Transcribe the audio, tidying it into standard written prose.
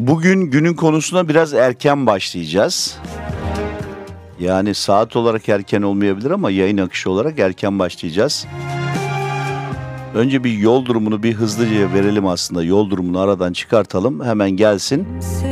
Bugün günün konusuna biraz erken başlayacağız. Yani saat olarak erken olmayabilir ama yayın akışı olarak erken başlayacağız. Önce bir yol durumunu bir hızlıca verelim aslında. Yol durumunu aradan çıkartalım. Hemen gelsin.